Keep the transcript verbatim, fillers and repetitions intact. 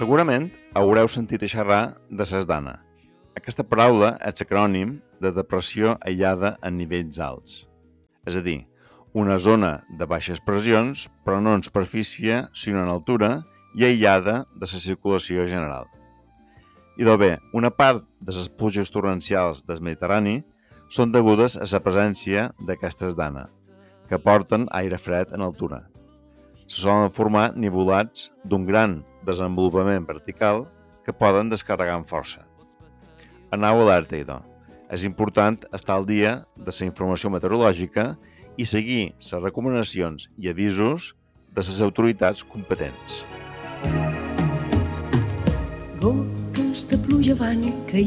Segurament haureu sentit a xerrar de ses d'Anna. Aquesta paraula és acrònim de depressió aïllada a nivells alts. És a dir, una zona de baixes pressions, però no en superfície, sinó en altura i aïllada de la circulació general. Idò bé, una part de les pluges torrencials del Mediterrani són degudes a la presència d'aquestes d'Anna, que porten aire fred en altura. Se solen formar nivolats d'un gran desenvolupament vertical que poden descarregar amb força. Anau alerta, idò. És important estar al dia de la informació meteorològica i seguir les recomanacions i avisos de les autoritats competents. Gotes de pluja van caient